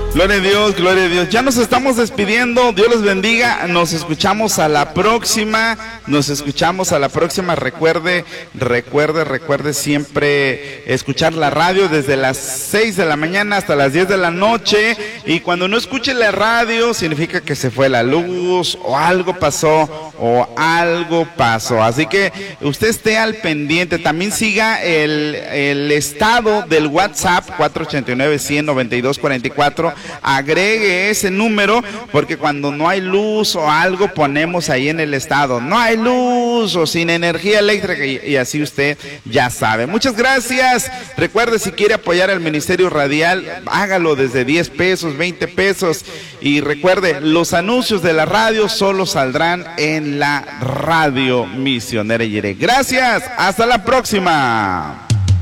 Gloria a Dios, gloria a Dios. Ya nos estamos despidiendo. Dios les bendiga. Nos escuchamos a la próxima. Recuerde siempre escuchar la radio desde las 6 de la mañana hasta las 10 de la noche. Y cuando no escuche la radio, significa que se fue la luz o algo pasó. Así que usted esté al pendiente. También siga el estado del WhatsApp 489-100-9244. Agregue ese número, porque cuando no hay luz o algo, ponemos ahí en el estado: no hay luz o sin energía eléctrica, y así usted ya sabe. Muchas gracias. Recuerde, si quiere apoyar al Ministerio Radial, hágalo desde 10 pesos, 20 pesos. Y recuerde, los anuncios de la radio solo saldrán en la radio Misionera Jiré. Gracias, hasta la próxima.